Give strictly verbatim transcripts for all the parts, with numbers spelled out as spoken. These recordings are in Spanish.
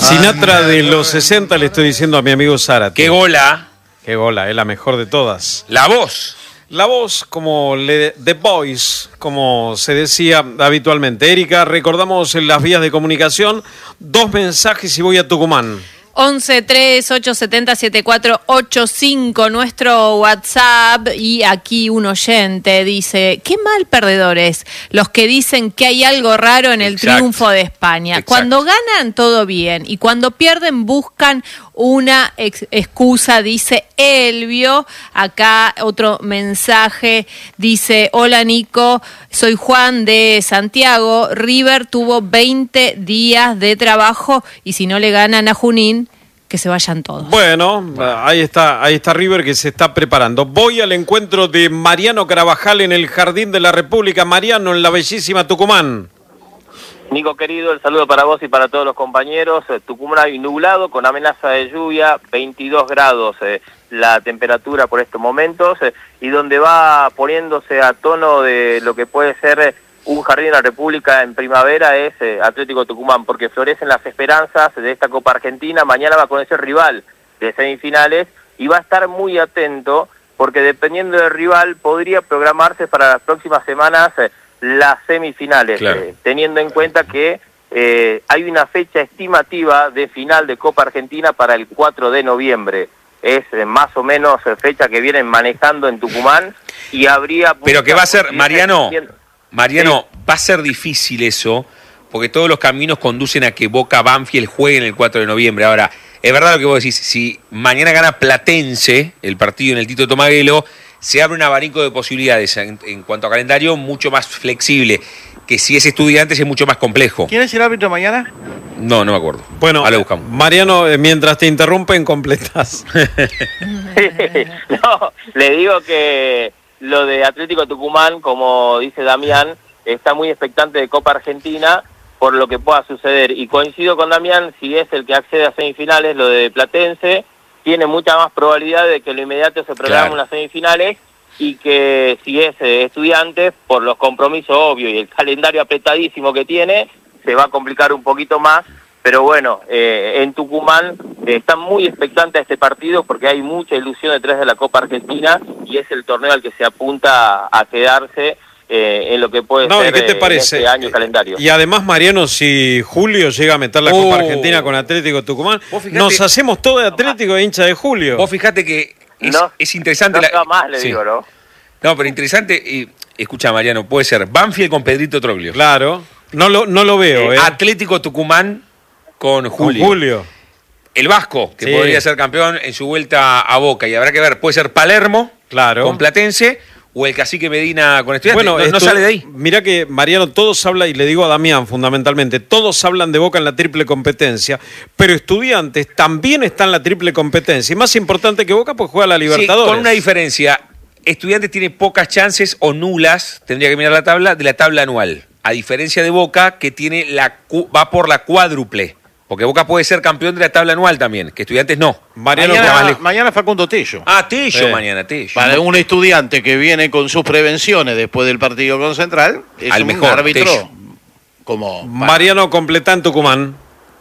Sinatra de los sesenta, le estoy diciendo a mi amigo Zárate. ¡Qué gola! ¡Qué gola! Es la mejor de todas. La voz. La voz, como le, The Voice, como se decía habitualmente. Erika, recordamos en las vías de comunicación, dos mensajes y voy a Tucumán. once tres ocho siete cero siete cuatro ocho cinco, nuestro WhatsApp, y aquí un oyente dice, qué mal perdedores los que dicen que hay algo raro en el Exacto. triunfo de España. Exacto. Cuando ganan todo bien y cuando pierden buscan una ex- excusa, dice Elvio. Acá otro mensaje dice, hola Nico, soy Juan de Santiago, River tuvo veinte días de trabajo y si no le ganan a Junín, que se vayan todos. Bueno, ahí está, ahí está River que se está preparando. Voy al encuentro de Mariano Carabajal en el Jardín de la República. Mariano, en la bellísima Tucumán. Nico querido, el saludo para vos y para todos los compañeros. Eh, Tucumán hay nublado con amenaza de lluvia, veintidós grados eh, la temperatura por estos momentos, eh, y donde va poniéndose a tono de lo que puede ser eh, un Jardín de la República en primavera es eh, Atlético Tucumán, porque florecen las esperanzas de esta Copa Argentina. Mañana va a conocer rival de semifinales y va a estar muy atento, porque dependiendo del rival podría programarse para las próximas semanas eh, las semifinales, Claro. eh, teniendo en cuenta que eh, hay una fecha estimativa de final de Copa Argentina para el cuatro de noviembre. Es eh, más o menos eh, fecha que vienen manejando en Tucumán y habría... Pero que va a ser, Mariano, Bien. Mariano, sí. Va a ser difícil eso, porque todos los caminos conducen a que Boca Banfield jueguen el cuatro de noviembre. Ahora, es verdad lo que vos decís, si mañana gana Platense el partido en el Tito Tomaguelo, se abre un abanico de posibilidades en, en cuanto a calendario mucho más flexible, que si es Estudiantes es mucho más complejo. ¿Quién es el árbitro mañana? No, no me acuerdo. Bueno, ahora lo buscamos. Mariano, eh, mientras te interrumpen, completas. No, le digo que lo de Atlético Tucumán, como dice Damián, está muy expectante de Copa Argentina por lo que pueda suceder. Y coincido con Damián, si es el que accede a semifinales, lo de Platense, tiene mucha más probabilidad de que lo inmediato se programe Claro. unas semifinales, y que si es eh, Estudiantes, por los compromisos obvios y el calendario apretadísimo que tiene, se va a complicar un poquito más. Pero bueno, eh, en Tucumán eh, están muy expectantes a este partido porque hay mucha ilusión detrás de la Copa Argentina y es el torneo al que se apunta a quedarse eh, en lo que puede No, ser ¿y qué te eh, parece? en este año calendario. Y además, Mariano, si Julio llega a meter la Oh. Copa Argentina con Atlético Tucumán, Vos fijate- nos hacemos todo de Atlético e hincha de Julio. Vos fijate que es, no, es interesante... no la- se va más, le sí. digo, ¿no? No, pero interesante, y, escucha Mariano, puede ser Banfield con Pedrito Troglio. Claro, no lo, no lo veo, Eh, ¿eh? Atlético Tucumán con Con Julio. Julio. El Vasco, que Sí. podría ser campeón en su vuelta a Boca, y habrá que ver, puede ser Palermo Claro. con Platense o el Cacique Medina con Estudiantes. Bueno, no, no esto- sale de ahí. Mirá que, Mariano, todos hablan, y le digo a Damián fundamentalmente, todos hablan de Boca en la triple competencia, pero Estudiantes también está en la triple competencia. Y más importante que Boca, pues juega la Libertadores. Sí, con una diferencia. Estudiantes tiene pocas chances o nulas, tendría que mirar la tabla, de la tabla anual. A diferencia de Boca, que tiene la cu- va por la cuádruple. Porque Boca puede ser campeón de la tabla anual también, que Estudiantes no. Mariano, Mañana- Mañana, mañana Facundo Tello. Ah, Tello Eh, mañana, Tello. Para un estudiante que viene con sus prevenciones después del partido con Central, es Al un mejor, árbitro Tello. como... Mariano completa en Tucumán.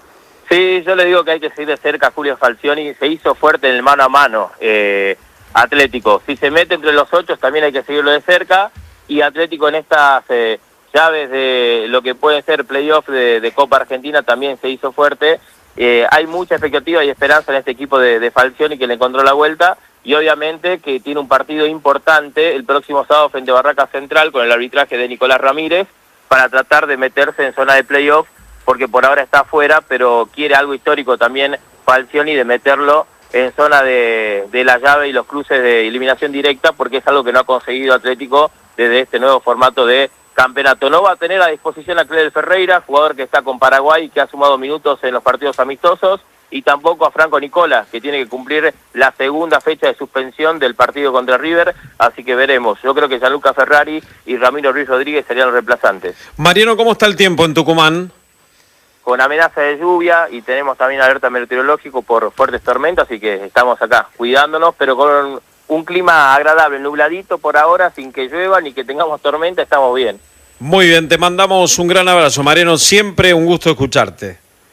Sí, yo le digo que hay que seguir de cerca a Julio Falcioni. Se hizo fuerte en el mano a mano eh, Atlético. Si se mete entre los ocho, también hay que seguirlo de cerca. Y Atlético en estas eh, llaves de lo que pueden ser playoffs de, de Copa Argentina también se hizo fuerte. Eh, hay mucha expectativa y esperanza en este equipo de, de Falcioni, que le encontró la vuelta. Y obviamente que tiene un partido importante el próximo sábado frente a Barraca Central con el arbitraje de Nicolás Ramírez para tratar de meterse en zona de playoff, porque por ahora está afuera, pero quiere algo histórico también Falcioni de meterlo en zona de, de la llave y los cruces de eliminación directa, porque es algo que no ha conseguido Atlético desde este nuevo formato de campeonato. No va a tener a disposición a Cledel Ferreira, jugador que está con Paraguay y que ha sumado minutos en los partidos amistosos, y tampoco a Franco Nicola, que tiene que cumplir la segunda fecha de suspensión del partido contra River, así que veremos. Yo creo que Gianluca Ferrari y Ramiro Ruiz Rodríguez serían los reemplazantes. Mariano, ¿cómo está el tiempo en Tucumán? Con amenaza de lluvia y tenemos también alerta meteorológico por fuertes tormentas, así que estamos acá cuidándonos, pero con un clima agradable, nubladito por ahora, sin que llueva ni que tengamos tormenta, estamos bien. Muy bien, te mandamos un gran abrazo, Mariano. Siempre un gusto escucharte.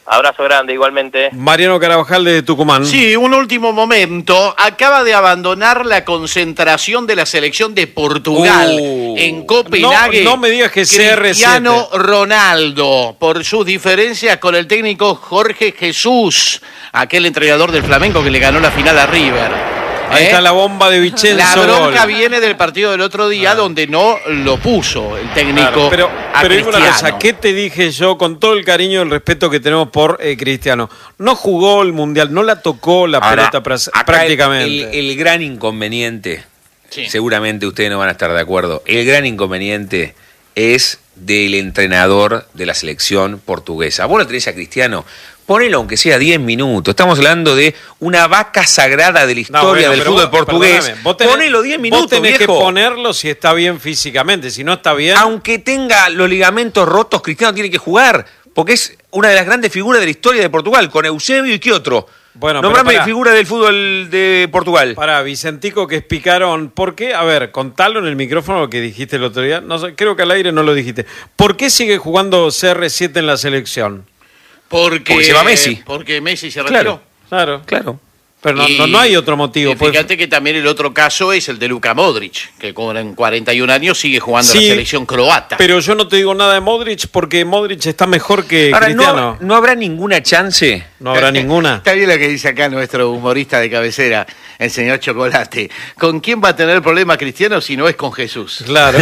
Abrazo grande, igualmente. Mariano Carabajal de Tucumán. Sí, un último momento. Acaba de abandonar la concentración de la selección de Portugal Uh. en Copenhague. No, no me digas que C R siete. Cristiano Ronaldo, por sus diferencias con el técnico Jorge Jesús, aquel entrenador del Flamengo que le ganó la final a River. Ahí ¿Eh? está la bomba de Vicenzo. La bronca Gol. viene del partido del otro día, ah. donde no lo puso el técnico. Claro, pero a pero digo una Cristiano. cosa, ¿qué te dije yo con todo el cariño y el respeto que tenemos por eh, Cristiano? No jugó el Mundial, no la tocó la Ahora, pelota pra- acá prácticamente. El, el gran inconveniente, Sí. seguramente ustedes no van a estar de acuerdo, el gran inconveniente es del entrenador de la selección portuguesa. Vos lo tenés a Cristiano, ponelo aunque sea diez minutos. Estamos hablando de una vaca sagrada de la historia No, bueno, del pero fútbol vos- portugués. perdóname, vos tenés- Ponelo diez minutos, Vos tenés viejo. que ponerlo si está bien físicamente, si no está bien... Aunque tenga los ligamentos rotos, Cristiano tiene que jugar, porque es una de las grandes figuras de la historia de Portugal, con Eusebio y qué otro. Bueno, Nombrame pero pará. figura del fútbol de Portugal. Para Vicentico, que es picarón, ¿por qué? A ver, contalo en el micrófono lo que dijiste el otro día. No sé, creo que al aire no lo dijiste. ¿Por qué sigue jugando C R siete en la selección? Porque, Porque se va Messi. Porque Messi se Claro. retiró. Claro. Claro. Pero no, Y- no, no hay otro motivo. y pues. fíjate que también el otro caso es el de Luka Modric, que con cuarenta y un años sigue jugando Sí, en la selección croata. Pero yo no te digo nada de Modric porque Modric está mejor que Ahora, Cristiano. no, no habrá ninguna chance. No habrá ninguna. Está bien lo que dice acá nuestro humorista de cabecera, el señor Chocolate. ¿Con quién va a tener problema Cristiano si no es con Jesús? Claro.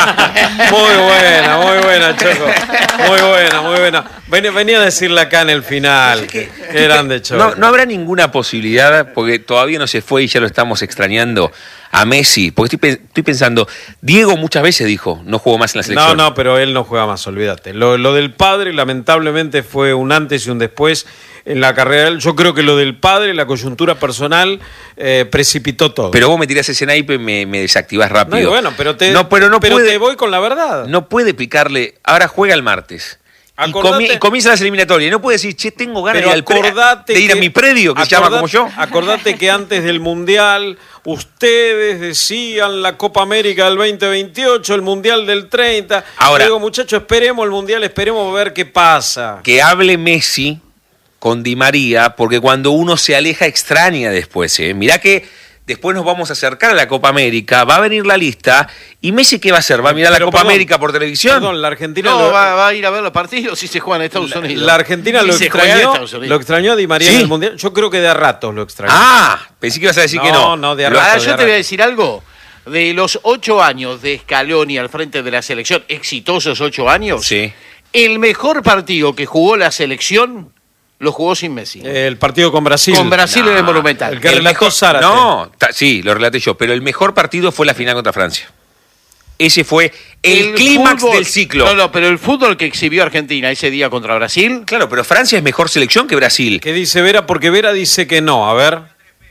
Muy buena, muy buena, Choco. Muy buena, muy buena. Ven- venía a decirla acá en el final. Qué grande, Choco. No, no habrá ninguna posibilidad, porque todavía no se fue y ya lo estamos extrañando, a Messi. Porque estoy, pe- estoy pensando, Diego muchas veces dijo, no jugó más en la No, selección. no, pero él no juega más, olvídate. Lo, lo del padre, lamentablemente, fue un antes y un después en la carrera de él. Yo creo que lo del padre, la coyuntura personal, eh, precipitó todo. Pero vos me tirás ese naipe y me, me desactivás rápido. No, y bueno, pero te, no, pero no pero puede, te voy con la verdad. no puede picarle. Ahora juega el martes. Y, Acordate- comi- y comienza las eliminatorias. Y no puede decir, che, tengo ganas de Pero ir, al pre- acordate de ir a que- mi predio, que se llama como yo. Acordate que antes del Mundial, ustedes decían la Copa América del veinte veintiocho, el Mundial del treinta. Ahora- Yo digo, muchachos, esperemos el Mundial, esperemos ver qué pasa. Que hable Messi con Di María, porque cuando uno se aleja extraña después. ¿eh? Mirá que después nos vamos a acercar a la Copa América, va a venir la lista, y Messi ¿qué va a hacer? ¿Va a mirar Pero la Copa perdón, América por televisión? Perdón, la Argentina No, lo, va, va a ir a ver los partidos si se juegan en Estados la, Unidos. la Argentina Y lo se juega en extrañó, Estados Unidos. lo extrañó a Di María Sí. en el Mundial. Yo creo que de a ratos lo extrañó. Ah, pensé que ibas a decir que no. No, no, de a Lo- rato, Ahora de yo a te voy a rato. decir algo. De los ocho años de Scaloni al frente de la selección, exitosos ocho años, Sí. el mejor partido que jugó la selección lo jugó sin Messi. El partido con Brasil. Con Brasil en el No, Monumental. el que relató Zárate. No, ta- sí, lo relaté yo, pero el mejor partido fue la final contra Francia. Ese fue el, clímax fútbol- del ciclo. No, no, pero el fútbol que exhibió Argentina ese día contra Brasil. Claro, pero Francia es mejor selección que Brasil. ¿Qué dice Vera? Porque Vera dice que no. A ver.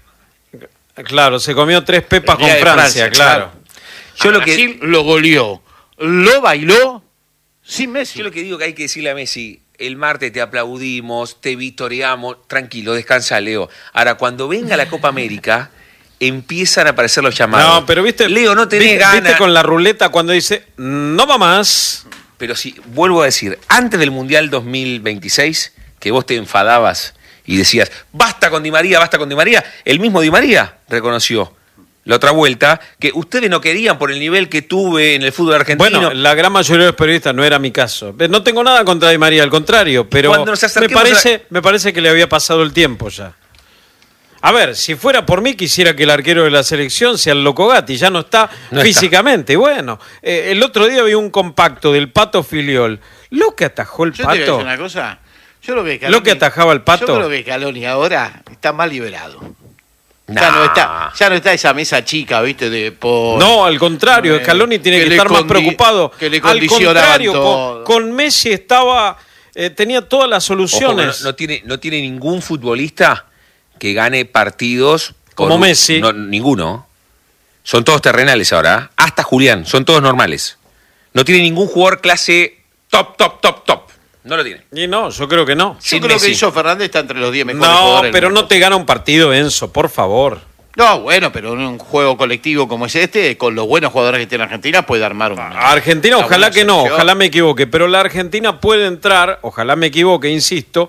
Claro, se comió tres pepas El con día de Francia, Francia, claro. Yo A lo que Brasil lo goleó, lo bailó sin Messi. Yo lo que digo que hay que decirle a Messi, el martes te aplaudimos, te victoriamos, tranquilo, descansa, Leo. Ahora, cuando venga la Copa América, empiezan a aparecer los llamados. No, pero viste. Leo, no tenés viste, ganas. viste con la ruleta cuando dice, no va más. Pero sí, vuelvo a decir, antes del Mundial dos mil veintiséis, que vos te enfadabas y decías, basta con Di María, basta con Di María, el mismo Di María reconoció la otra vuelta que ustedes no querían por el nivel que tuve en el fútbol argentino. Bueno, la gran mayoría de los periodistas no era mi caso. No tengo nada contra Di María, al contrario, pero Cuando nos me acerquemos parece, a- me parece que le había pasado el tiempo ya. A ver, si fuera por mí, quisiera que el arquero de la selección sea el Loco Gatti, ya no está No físicamente. Bueno, eh, el otro día vi un compacto del Pato Filiol. Lo que atajó el Yo te voy a decir Pato. una cosa. Yo creo que Scaloni- Lo que atajaba el Pato. Yo creo que Scaloni ahora está más liberado. Nah. Ya no está, ya no está esa mesa chica, ¿viste? De por, No, al contrario, Eh, Scaloni tiene que que, le estar más condi- preocupado. que le al condicionaban contrario, todo. con, con Messi estaba, eh, tenía todas las Ojo, no, soluciones. no tiene, no tiene ningún futbolista que gane partidos Como con- Messi. no, ninguno. Son todos terrenales ahora. ¿eh? Hasta Julián, son todos normales. No tiene ningún jugador clase top, top, top, top. No lo tiene. Y no, yo creo que no. Yo Sin creo Messi. que hizo Fernández está entre los diez mejores No, jugadores del pero mundo. no te gana un partido, Enzo, por favor. No, bueno, pero en un juego colectivo como es este, con los buenos jugadores que tiene Argentina, puede armar un. A Argentina, una ojalá buena que no, selección. ojalá me equivoque, pero la Argentina puede entrar, ojalá me equivoque, insisto,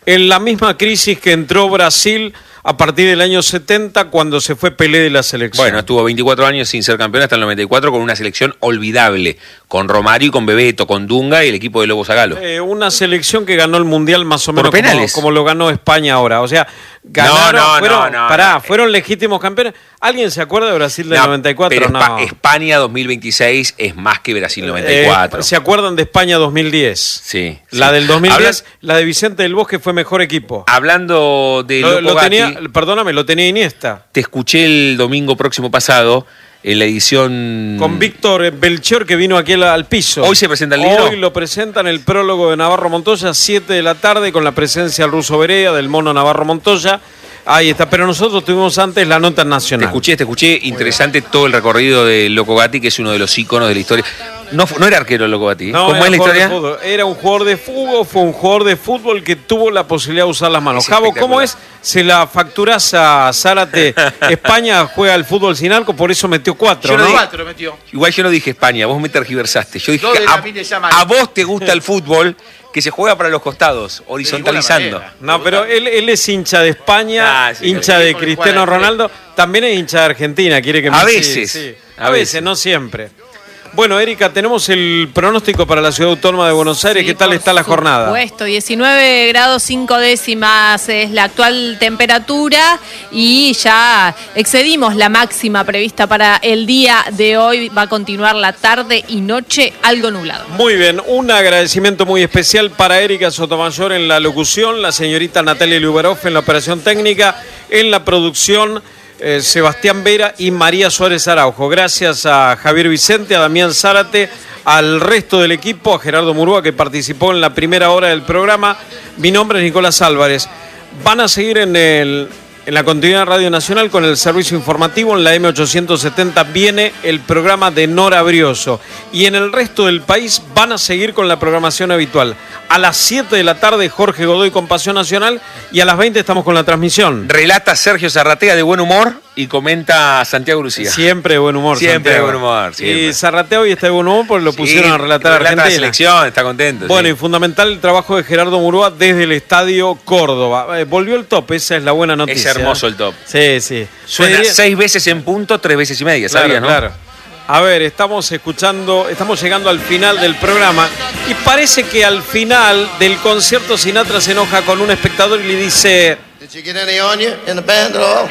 en la misma crisis que entró Brasil a partir del año setenta, cuando se fue Pelé de la selección. Bueno, estuvo veinticuatro años sin ser campeón hasta el noventa y cuatro con una selección olvidable, con Romario y con Bebeto, con Dunga y el equipo de Lobo Zagalo. Eh, una selección que ganó el Mundial más o menos Por penales. Como, como lo ganó España ahora. O sea, ganaron, No, no, fueron, no, no, pará, no. fueron legítimos campeones. ¿Alguien se acuerda de Brasil del No, noventa y cuatro? pero No. Espa- España dos mil veintiséis es más que Brasil noventa y cuatro. Eh, ¿Se acuerdan de España dos mil diez? Sí. La sí. del dos mil diez, Habla- la de Vicente del Bosque fue mejor equipo. Hablando de Lo, Loco lo Gatti, tenía, perdóname, lo tenía Iniesta. te escuché el domingo próximo pasado en la edición... Con Víctor Belchior, que vino aquí al, al piso. ¿Hoy se presenta el libro? Hoy lo presentan el prólogo de Navarro Montoya, siete de la tarde, con la presencia del ruso Berea, del mono Navarro Montoya. Ahí está, pero nosotros tuvimos antes la nota Te nacional. escuché, te escuché. Interesante todo el recorrido de Loco Gatti, que es uno de los íconos de la historia. No, fu- no era arquero Loco Gatti. No, ¿Cómo era es la un jugador historia? de fútbol. Era un jugador de fútbol, fue un jugador de fútbol que tuvo la posibilidad de usar las manos. Es Javo, ¿cómo espectacular. es? Se la facturás a Zárate. España juega al fútbol sin arco, por eso metió cuatro, Yo no ¿no? digo- Cuatro metió. Igual yo no dije España, vos me tergiversaste. Yo dije Dos de que la a, mí le llaman. a vos te gusta el fútbol que se juega para los costados, horizontalizando. manera. No, pero él, él es hincha de España, Ah, sí, hincha sí, de porque Cristiano juega de Ronaldo, también es hincha de Argentina, quiere que me A sí, veces, sí. a A veces, veces. no siempre. Bueno, Erika, tenemos el pronóstico para la Ciudad Autónoma de Buenos Aires. Sí, ¿Qué tal por está la jornada? Supuesto, diecinueve grados cinco décimas es la actual temperatura y ya excedimos la máxima prevista para el día de hoy. Va a continuar la tarde y noche algo nublado. Muy bien, un agradecimiento muy especial para Erika Sotomayor en la locución, la señorita Natalia Lubarov en la operación técnica, en la producción eh, Sebastián Vera y María Suárez Araujo. Gracias a Javier Vicente, a Damián Zárate, al resto del equipo, a Gerardo Murúa que participó en la primera hora del programa. Mi nombre es Nicolás Álvarez. Van a seguir en el... En la continuidad Radio Nacional con el servicio informativo, en la M ochocientos setenta viene el programa de Nora Brioso. Y en el resto del país van a seguir con la programación habitual. A las siete de la tarde Jorge Godoy con Pasión Nacional y a las veinte estamos con la transmisión. Relata Sergio Zarratea de buen humor y comenta Santiago Lucía. Siempre de buen humor. Siempre de Santiago. buen humor, siempre. Y Zarratea hoy está de buen humor porque lo Sí, pusieron a relatar a relata la Argentina. selección, está contento. Bueno, sí. y fundamental el trabajo de Gerardo Murúa desde el Estadio Córdoba. Eh, volvió el top, esa es la buena noticia. Es hermoso el top. Sí, sí. Suena Te diría- seis veces en punto, tres veces y media, Claro, ¿sabías, no? claro. A ver, estamos escuchando, estamos llegando al final del programa y parece que al final del concierto Sinatra se enoja con un espectador y le dice Did you get any on you in the band at all?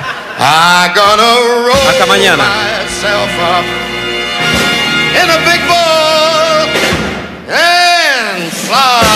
I gonna roll Hasta mañana. myself up in a big ball and fly.